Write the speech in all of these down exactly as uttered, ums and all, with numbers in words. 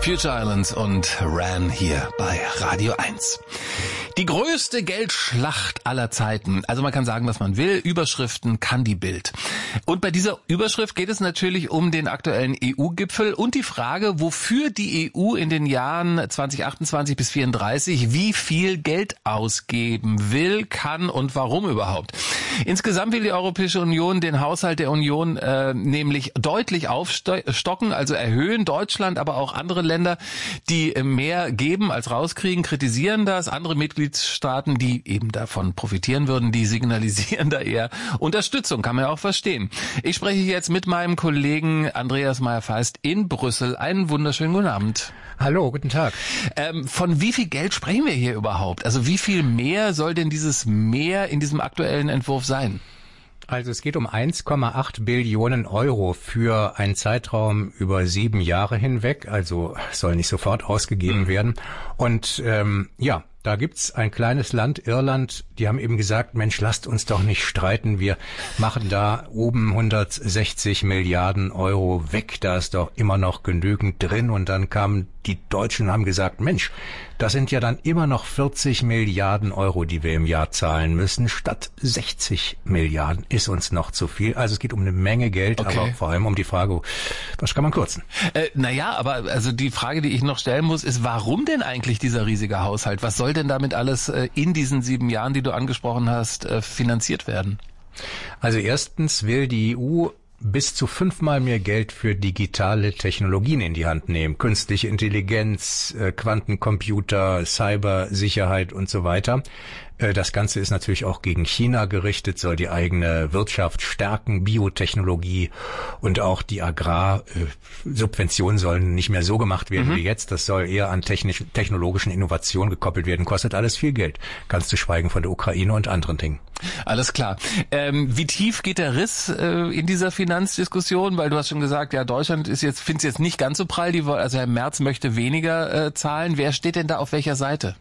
Future Islands und Ran hier bei Radio eins. Die größte Geldschlacht aller Zeiten. Also man kann sagen, was man will. Überschriften kann die Bild. Und bei dieser Überschrift geht es natürlich um den aktuellen E U-Gipfel und die Frage, wofür die E U in den Jahren zwanzig achtundzwanzig bis vierunddreißig wie viel Geld ausgeben will, kann und warum überhaupt. Insgesamt will die Europäische Union den Haushalt der Union äh, nämlich deutlich aufstocken, also erhöhen. Deutschland, aber auch andere Länder, die mehr geben als rauskriegen, kritisieren das. Andere Mitgliedstaaten, die eben davon profitieren würden, die signalisieren da eher Unterstützung, kann man ja auch verstehen. Ich spreche jetzt mit meinem Kollegen Andreas Meyer-Feist in Brüssel. Einen wunderschönen guten Abend. Hallo, guten Tag. Ähm, von wie viel Geld sprechen wir hier überhaupt? Also wie viel mehr soll denn dieses Mehr in diesem aktuellen Entwurf sein? Also es geht um eins Komma acht Billionen Euro für einen Zeitraum über sieben Jahre hinweg. Also soll nicht sofort ausgegeben mhm. werden. Und ähm, ja, da gibt's ein kleines Land, Irland, die haben eben gesagt, Mensch, lasst uns doch nicht streiten, wir machen da oben hundertsechzig Milliarden Euro weg, da ist doch immer noch genügend drin. Und dann kamen die Deutschen und haben gesagt, Mensch, das sind ja dann immer noch vierzig Milliarden Euro, die wir im Jahr zahlen müssen, statt sechzig Milliarden ist uns noch zu viel. Also es geht um eine Menge Geld, okay. aber vor allem um die Frage, was kann man kürzen? Äh, naja, aber also die Frage, die ich noch stellen muss, ist, warum denn eigentlich dieser riesige Haushalt? Was soll denn damit alles äh, in diesen sieben Jahren, die du angesprochen hast, äh, finanziert werden? Also erstens will die E U bis zu fünfmal mehr Geld für digitale Technologien in die Hand nehmen. Künstliche Intelligenz, Quantencomputer, Cybersicherheit und so weiter. Das Ganze ist natürlich auch gegen China gerichtet, soll die eigene Wirtschaft stärken, Biotechnologie und auch die Agrarsubventionen sollen nicht mehr so gemacht werden mhm. wie jetzt. Das soll eher an technisch, technologischen Innovationen gekoppelt werden. Kostet alles viel Geld. Ganz zu schweigen von der Ukraine und anderen Dingen. Alles klar. Ähm, wie tief geht der Riss äh, in dieser Finanzdiskussion? Weil du hast schon gesagt, ja, Deutschland ist jetzt, findet es jetzt nicht ganz so prall. Die, also Herr Merz möchte weniger äh, zahlen. Wer steht denn da auf welcher Seite?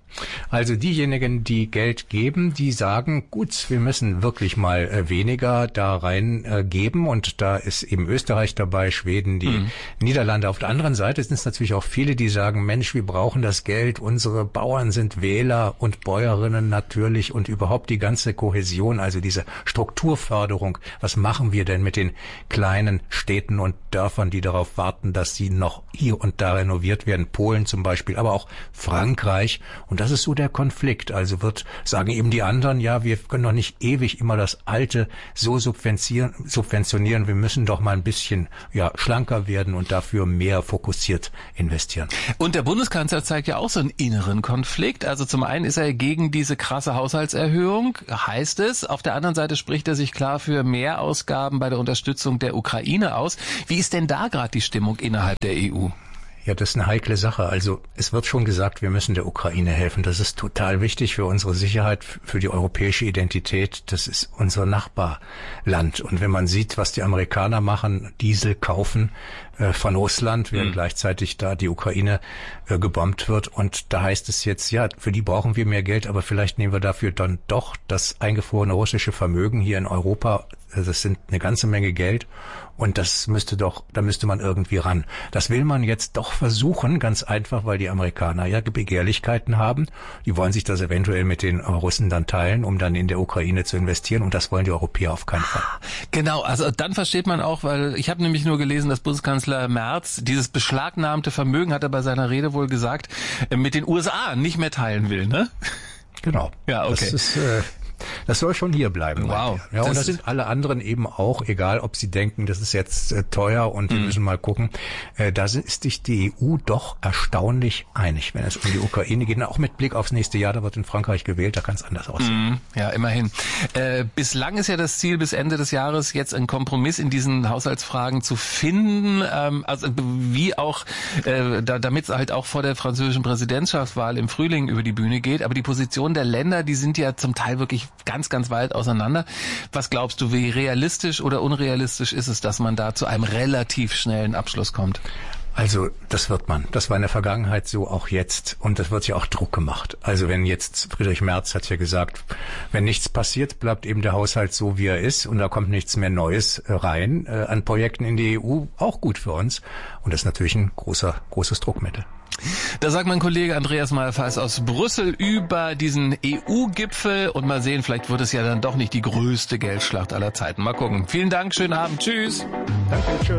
Also diejenigen, die Geld geben, die sagen, gut, wir müssen wirklich mal äh, weniger da rein äh, geben. Und da ist eben Österreich dabei, Schweden, die mhm. Niederlande. Auf der anderen Seite sind es natürlich auch viele, die sagen, Mensch, wir brauchen das Geld. Unsere Bauern sind Wähler und Bäuerinnen natürlich und überhaupt die ganze Kohäsion, also diese Strukturförderung. Was machen wir denn mit den kleinen Städten und Dörfern, die darauf warten, dass sie noch hier und da renoviert werden? Polen zum Beispiel, aber auch Frankreich. Und das ist so der Konflikt. Also wird, sagen eben die anderen, ja, wir können doch nicht ewig immer das Alte so subventionieren, subventionieren. Wir müssen doch mal ein bisschen, ja, schlanker werden und dafür mehr fokussiert investieren. Und der Bundeskanzler zeigt ja auch so einen inneren Konflikt. Also zum einen ist er gegen diese krasse Haushaltserhöhung, heißt es. Auf der anderen Seite spricht er sich klar für mehr Ausgaben bei der Unterstützung der Ukraine aus. Wie ist denn da gerade die Stimmung innerhalb der E U? Ja, das ist eine heikle Sache. Also es wird schon gesagt, wir müssen der Ukraine helfen. Das ist total wichtig für unsere Sicherheit, für die europäische Identität. Das ist unser Nachbarland. Und wenn man sieht, was die Amerikaner machen, Diesel kaufen äh, von Russland, während mhm. gleichzeitig da die Ukraine äh, gebombt wird. Und da heißt es jetzt, ja, für die brauchen wir mehr Geld, aber vielleicht nehmen wir dafür dann doch das eingefrorene russische Vermögen hier in Europa. Das sind eine ganze Menge Geld. Und das müsste doch, da müsste man irgendwie ran. Das will man jetzt doch versuchen, ganz einfach, weil die Amerikaner ja Begehrlichkeiten haben. Die wollen sich das eventuell mit den Russen dann teilen, um dann in der Ukraine zu investieren. Und das wollen die Europäer auf keinen Fall. Genau, also dann versteht man auch, weil ich habe nämlich nur gelesen, dass Bundeskanzler Merz dieses beschlagnahmte Vermögen, hat er bei seiner Rede wohl gesagt, mit den U S A nicht mehr teilen will, ne? Genau. Ja, okay. Das ist, äh Das soll schon hier bleiben. Wow. Ja, und das sind alle anderen eben auch, egal ob sie denken, das ist jetzt äh, teuer und wir mhm. müssen mal gucken. Äh, da ist sich die E U doch erstaunlich einig, wenn es um die Ukraine geht. Und auch mit Blick aufs nächste Jahr, da wird in Frankreich gewählt, da kann es anders aussehen. Mhm. Ja, immerhin. Äh, bislang ist ja das Ziel, bis Ende des Jahres jetzt einen Kompromiss in diesen Haushaltsfragen zu finden. Ähm, also wie auch, äh, da, damit es halt auch vor der französischen Präsidentschaftswahl im Frühling über die Bühne geht. Aber die Positionen der Länder, die sind ja zum Teil wirklich ganz, ganz weit auseinander. Was glaubst du, wie realistisch oder unrealistisch ist es, dass man da zu einem relativ schnellen Abschluss kommt? Also das wird man. Das war in der Vergangenheit so, auch jetzt. Und das wird ja auch Druck gemacht. Also wenn jetzt, Friedrich Merz hat ja gesagt, wenn nichts passiert, bleibt eben der Haushalt so, wie er ist. Und da kommt nichts mehr Neues rein äh, an Projekten in die E U. Auch gut für uns. Und das ist natürlich ein großer, großes Druckmittel. Da sagt mein Kollege Andreas Malpass aus Brüssel über diesen E U-Gipfel. Und mal sehen, vielleicht wird es ja dann doch nicht die größte Geldschlacht aller Zeiten. Mal gucken. Vielen Dank, schönen Abend. Tschüss. Danke, tschüss.